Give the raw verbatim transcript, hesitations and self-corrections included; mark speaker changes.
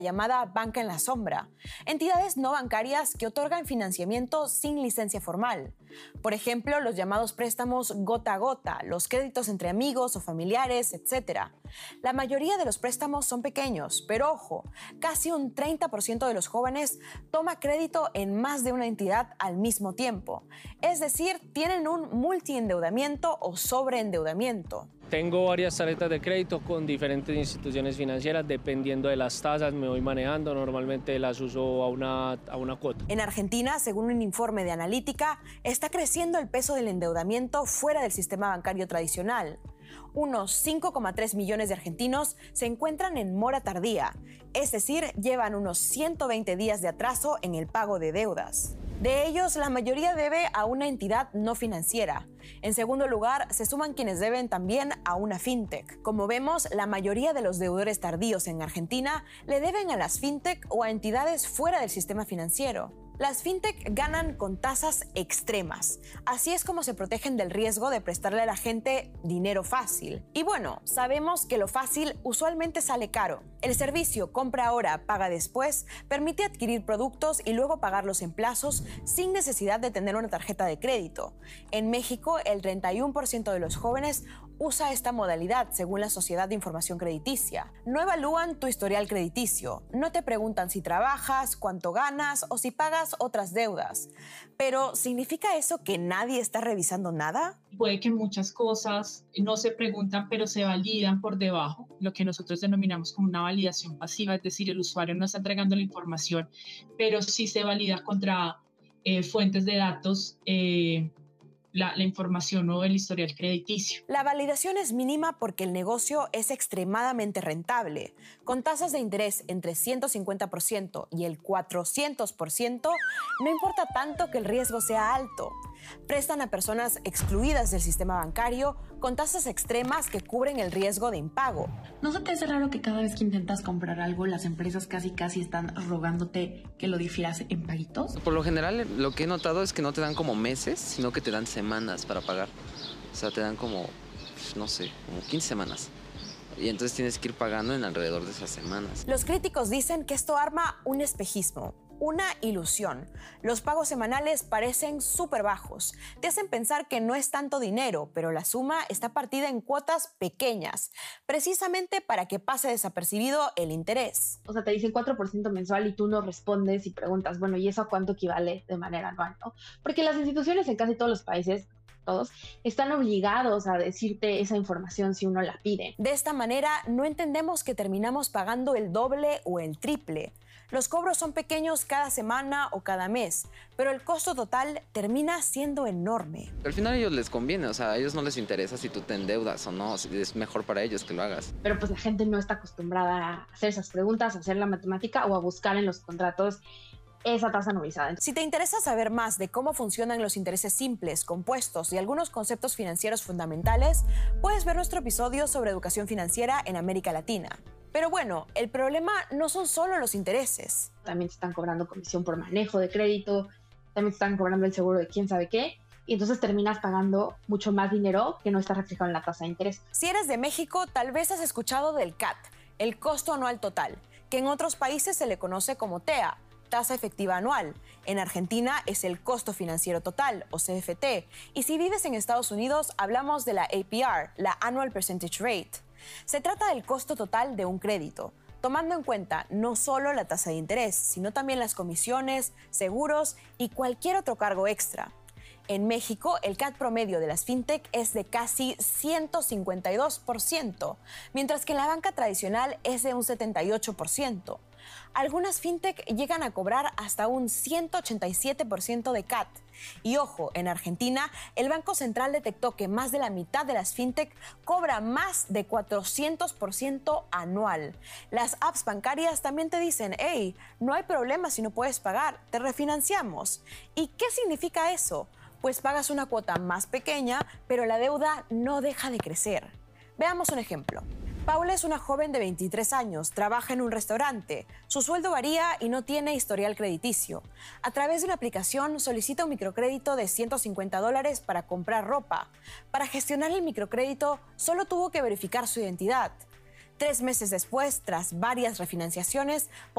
Speaker 1: llamada banca en la sombra, entidades no bancarias que otorgan financiamiento sin licencia formal. Por ejemplo, los llamados préstamos gota a gota, los créditos entre amigos o familiares, etcétera. La mayoría de los préstamos son pequeños, pero ojo, casi un treinta por ciento de los jóvenes toma crédito en más de una entidad al mismo tiempo. Es decir, tienen un multiendeudamiento o sobreendeudamiento.
Speaker 2: Tengo varias tarjetas de crédito con diferentes instituciones financieras, dependiendo de las tasas me voy manejando, normalmente las uso a una, a una cuota.
Speaker 1: En Argentina, según un informe de Analítica, está creciendo el peso del endeudamiento fuera del sistema bancario tradicional. Unos cinco coma tres millones de argentinos se encuentran en mora tardía, es decir, llevan unos ciento veinte días de atraso en el pago de deudas. De ellos, la mayoría debe a una entidad no financiera. En segundo lugar, se suman quienes deben también a una fintech. Como vemos, la mayoría de los deudores tardíos en Argentina le deben a las fintech o a entidades fuera del sistema financiero. Las fintech ganan con tasas extremas. Así es como se protegen del riesgo de prestarle a la gente dinero fácil. Y bueno, sabemos que lo fácil usualmente sale caro. El servicio compra ahora, paga después permite adquirir productos y luego pagarlos en plazos sin necesidad de tener una tarjeta de crédito. En México, el treinta y uno por ciento de los jóvenes usa esta modalidad según la Sociedad de Información Crediticia. No evalúan tu historial crediticio, no te preguntan si trabajas, cuánto ganas o si pagas otras deudas. Pero, ¿significa eso que nadie está revisando nada?
Speaker 3: Puede que muchas cosas no se preguntan, pero se validan por debajo, lo que nosotros denominamos como una validación pasiva, es decir, el usuario no está entregando la información, pero sí se valida contra eh, fuentes de datos, eh, La, la información o el historial crediticio.
Speaker 1: La validación es mínima porque el negocio es extremadamente rentable. Con tasas de interés entre ciento cincuenta por ciento y el cuatrocientos por ciento, no importa tanto que el riesgo sea alto. Prestan a personas excluidas del sistema bancario con tasas extremas que cubren el riesgo de impago.
Speaker 4: ¿No se te hace raro que cada vez que intentas comprar algo, las empresas casi casi están rogándote que lo difieras en paguitos?
Speaker 5: Por lo general, lo que he notado es que no te dan como meses, sino que te dan semanas para pagar. O sea, te dan como, no sé, como quince semanas. Y entonces tienes que ir pagando en alrededor de esas semanas.
Speaker 1: Los críticos dicen que esto arma un espejismo, una ilusión. Los pagos semanales parecen súper bajos. Te hacen pensar que no es tanto dinero, pero la suma está partida en cuotas pequeñas, precisamente para que pase desapercibido el interés.
Speaker 6: O sea, te dicen cuatro por ciento mensual y tú no respondes y preguntas, bueno, ¿y eso a cuánto equivale de manera anual, no? Porque las instituciones en casi todos los países, todos, están obligados a decirte esa información si uno la pide.
Speaker 1: De esta manera, no entendemos que terminamos pagando el doble o el triple. Los cobros son pequeños cada semana o cada mes, pero el costo total termina siendo enorme.
Speaker 5: Al final a ellos les conviene, o sea, a ellos no les interesa si tú te endeudas o no, es mejor para ellos que lo hagas.
Speaker 6: Pero pues la gente no está acostumbrada a hacer esas preguntas, a hacer la matemática o a buscar en los contratos esa tasa anualizada.
Speaker 1: Si te interesa saber más de cómo funcionan los intereses simples, compuestos y algunos conceptos financieros fundamentales, puedes ver nuestro episodio sobre educación financiera en América Latina. Pero bueno, el problema no son solo los intereses.
Speaker 6: También te están cobrando comisión por manejo de crédito, también te están cobrando el seguro de quién sabe qué, y entonces terminas pagando mucho más dinero que no está reflejado en la tasa de interés.
Speaker 1: Si eres de México, tal vez has escuchado del C A T, el costo anual total, que en otros países se le conoce como T E A, tasa efectiva anual. En Argentina es el costo financiero total, o C F T, y si vives en Estados Unidos hablamos de la A P R, la Annual Percentage Rate. Se trata del costo total de un crédito, tomando en cuenta no solo la tasa de interés, sino también las comisiones, seguros y cualquier otro cargo extra. En México, el C A T promedio de las fintech es de casi ciento cincuenta y dos por ciento, mientras que en la banca tradicional es de un setenta y ocho por ciento. Algunas fintech llegan a cobrar hasta un ciento ochenta y siete por ciento de C A T. Y ojo, en Argentina, el Banco Central detectó que más de la mitad de las fintech cobra más de cuatrocientos por ciento anual. Las apps bancarias también te dicen, hey, no hay problema si no puedes pagar, te refinanciamos. ¿Y qué significa eso? Pues pagas una cuota más pequeña, pero la deuda no deja de crecer. Veamos un ejemplo. Paula es una joven de veintitrés años, trabaja en un restaurante. Su sueldo varía y no tiene historial crediticio. A través de una aplicación solicita un microcrédito de ciento cincuenta dólares para comprar ropa. Para gestionar el microcrédito solo tuvo que verificar su identidad. Tres meses después, tras varias refinanciaciones,